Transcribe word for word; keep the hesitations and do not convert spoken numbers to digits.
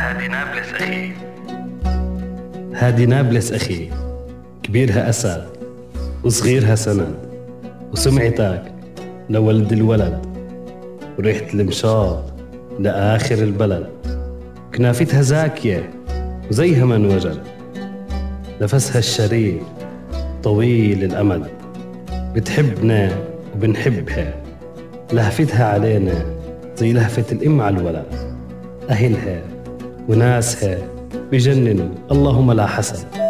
هادي نابلس أخي. هادي نابلس أخي، كبيرها أسد وصغيرها سند، وسمعتك لولد الولد، وريحة المشاط لآخر البلد، كنافتها زاكية وزيها من وجد، نفسها الشريف طويل الأمد، بتحبنا وبنحبها، لهفتها علينا زي لهفة الأم على الولد، أهلها وناسها بجننوا اللهم لا حسد.